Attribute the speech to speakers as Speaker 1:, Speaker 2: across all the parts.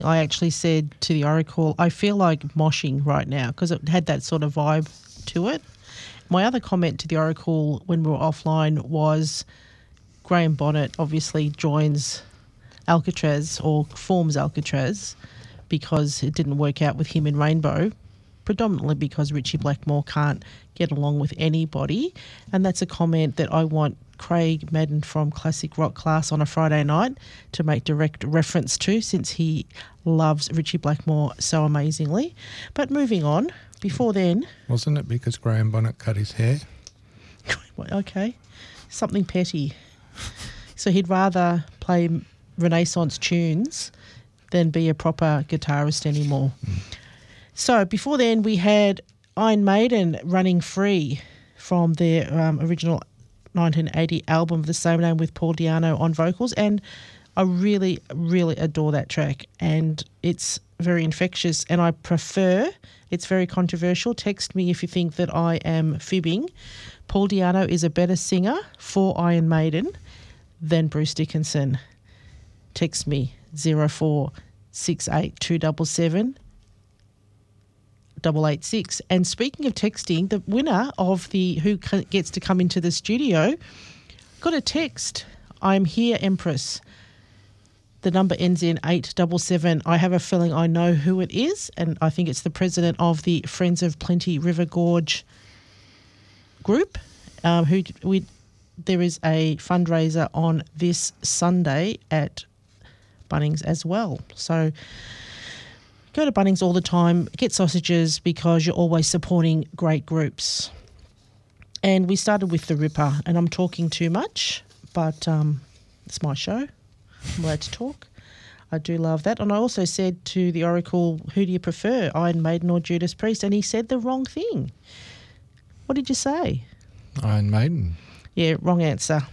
Speaker 1: I actually said to the Oracle, I feel like moshing right now because it had that sort of vibe to it. My other comment to the Oracle when we were offline was Graham Bonnet obviously joins Alcatraz or forms Alcatraz because it didn't work out with him in Rainbow, predominantly because Richie Blackmore can't get along with anybody. And that's a comment that I want Craig Madden from Classic Rock Class on a Friday night to make direct reference to, since he loves Richie Blackmore so amazingly. But moving on, before then...
Speaker 2: Wasn't it because Graham Bonnet cut his hair?
Speaker 1: Okay, something petty. So he'd rather play Renaissance tunes than be a proper guitarist anymore. So before then we had Iron Maiden, Running Free, from their original 1980 album of the same name with Paul Di'Anno on vocals, and I really, really adore that track, and it's very infectious, and I prefer, it's very controversial, text me if you think that I am fibbing, Paul Di'Anno is a better singer for Iron Maiden than Bruce Dickinson. Text me 0468 277 886. And speaking of texting, the winner of the who gets to come into the studio got a text. I'm here, Empress. The number ends in 877. I have a feeling I know who it is, and I think it's the president of the Friends of Plenty River Gorge group. There is a fundraiser on this Sunday at Bunnings as well. So go to Bunnings all the time, get sausages, because you're always supporting great groups. And we started with The Ripper, and I'm talking too much, but it's my show. I'm allowed to talk. I do love that. And I also said to the Oracle, who do you prefer, Iron Maiden or Judas Priest? And he said the wrong thing. What did you say?
Speaker 2: Iron Maiden.
Speaker 1: Yeah, wrong answer.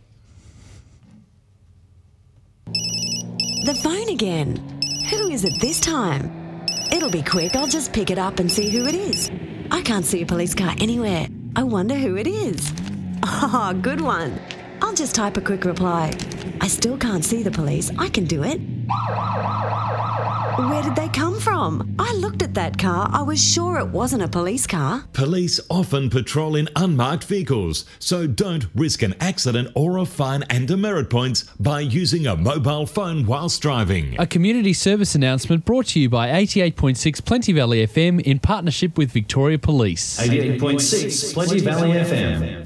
Speaker 3: The phone again. Who is it this time? It'll be quick. I'll just pick it up and see who it is. I can't see a police car anywhere. I wonder who it is. Oh, good one. I'll just type a quick reply. I still can't see the police. I can do it. Where did they come from? I looked at that car. I was sure it wasn't a police car.
Speaker 4: Police often patrol in unmarked vehicles, so don't risk an accident or a fine and demerit points by using a mobile phone whilst driving.
Speaker 5: A community service announcement brought to you by 88.6 Plenty Valley FM in partnership with Victoria Police.
Speaker 6: 88.6 Plenty Valley FM.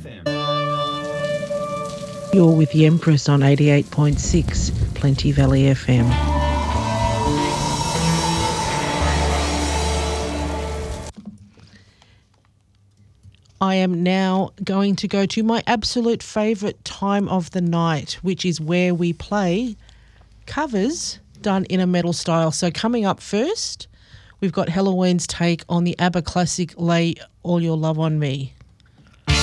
Speaker 1: You're with the Empress on 88.6 Plenty Valley FM. I am now going to go to my absolute favourite time of the night, which is where we play covers done in a metal style. So coming up first, we've got Halloween's take on the ABBA classic Lay All Your Love on Me.